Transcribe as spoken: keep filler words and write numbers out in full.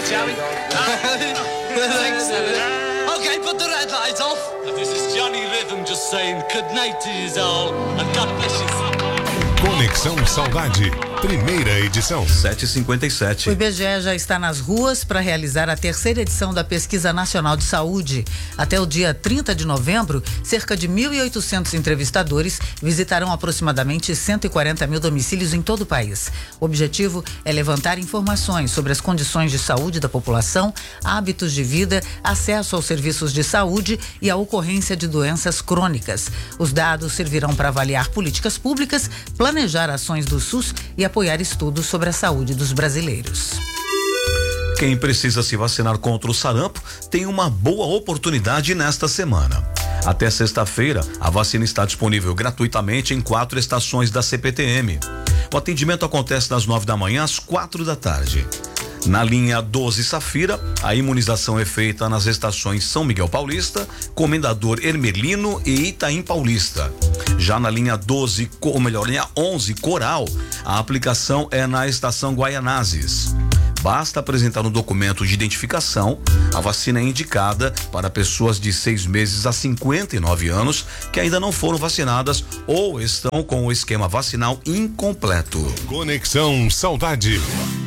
shall we? Thanks, Senator. Okay, put the red light off. This is Johnny Rhythm just saying good night to you all and God bless you. Conexão Saudade, primeira edição. sete e cinquenta e sete. O I B G E já está nas ruas para realizar a terceira edição da Pesquisa Nacional de Saúde. Até o dia trinta de novembro, cerca de mil e oitocentos entrevistadores visitarão aproximadamente cento e quarenta mil domicílios em todo o país. O objetivo é levantar informações sobre as condições de saúde da população, hábitos de vida, acesso aos serviços de saúde e a ocorrência de doenças crônicas. Os dados servirão para avaliar políticas públicas, planejar ações do SUS e apoiar estudos sobre a saúde dos brasileiros. Quem precisa se vacinar contra o sarampo tem uma boa oportunidade nesta semana. Até sexta-feira, a vacina está disponível gratuitamente em quatro estações da C P T M. O atendimento acontece das nove da manhã às quatro da tarde. Na linha doze Safira, a imunização é feita nas estações São Miguel Paulista, Comendador Hermelino e Itaim Paulista. Já na linha doze, ou melhor, linha onze Coral, a aplicação é na estação Guaianazes. Basta apresentar um documento de identificação. A vacina é indicada para pessoas de seis meses a cinquenta e nove anos que ainda não foram vacinadas ou estão com o esquema vacinal incompleto. Conexão Saudade.